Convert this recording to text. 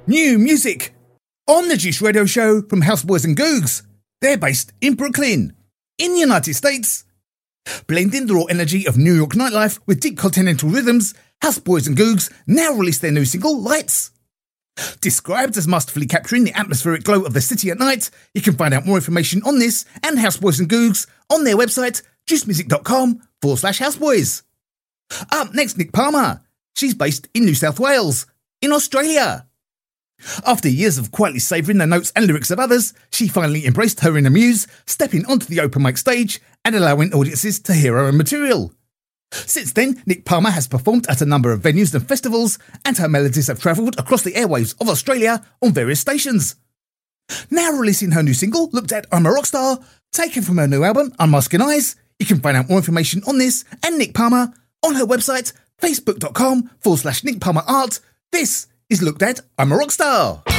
New music on the Juice Radio Show from Houseboys and Googs. They're based in Brooklyn, in the United States. Blending the raw energy of New York nightlife with deep continental rhythms, Houseboys and Googs now release their new single, Lights. Described as masterfully capturing the atmospheric glow of the city at night, you can find out more information on this and Houseboys and Googs on their website, juicemusic.com/houseboys. Up next, Nick Palmer. She's based in New South Wales, in Australia. After years of quietly savouring the notes and lyrics of others, she finally embraced her inner muse, stepping onto the open mic stage and allowing audiences to hear her own material. Since then, Nick Palmer has performed at a number of venues and festivals, and her melodies have travelled across the airwaves of Australia on various stations. Now releasing her new single, Looked At I'm a Rockstar, taken from her new album, Unmasking Eyes. You can find out more information on this and Nick Palmer on her website, facebook.com/Nick Palmer Art. This is Looked At I'm a Rockstar.